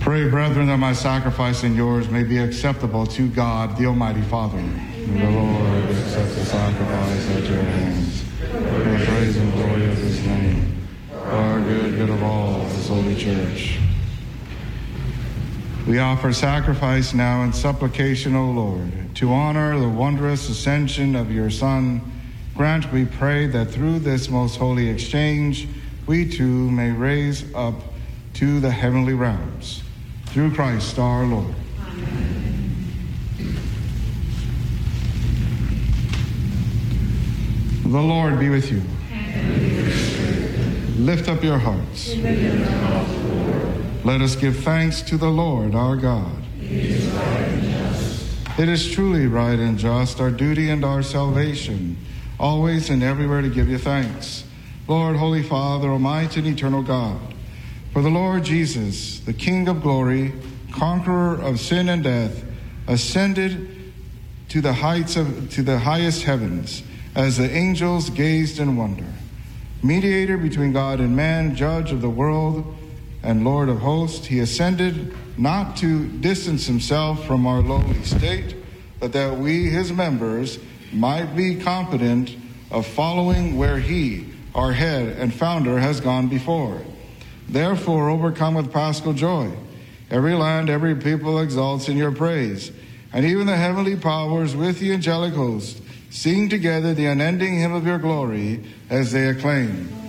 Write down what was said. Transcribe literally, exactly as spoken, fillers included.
Pray, brethren, that my sacrifice and yours may be acceptable to God, the Almighty Father. May the Lord accept the sacrifice at your hands, for the praise and glory of his name, for our good, good of all, his holy church. We offer sacrifice now in supplication, O Lord, to honor the wondrous ascension of your Son. Grant, we pray, that through this most holy exchange, we too may raise up to the heavenly realms. Through Christ our Lord. Amen. The Lord be with you. And with your spirit. Lift up your hearts. Let us give thanks to the Lord our God. It is right and just. It is truly right and just, our duty and our salvation, always and everywhere to give you thanks. Lord, Holy Father, Almighty and eternal God, for the Lord Jesus, the King of glory, conqueror of sin and death, ascended to the heights of to the highest heavens, as the angels gazed in wonder. Mediator between God and man, judge of the world, and Lord of hosts, he ascended not to distance himself from our lowly state, but that we, his members, might be confident of following where he, our head and founder, has gone before. Therefore, overcome with paschal joy, every land, every people exalts in your praise, and even the heavenly powers with the angelic host sing together the unending hymn of your glory as they acclaim.